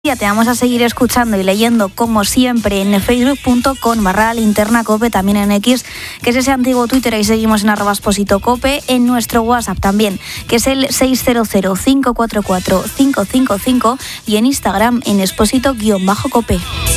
Ya te vamos a seguir escuchando y leyendo como siempre en facebook.com/linternacope, también en X, que es ese antiguo Twitter, ahí seguimos en @expositocope, en nuestro WhatsApp también, que es el 600-544-555 y en Instagram en exposito-cope.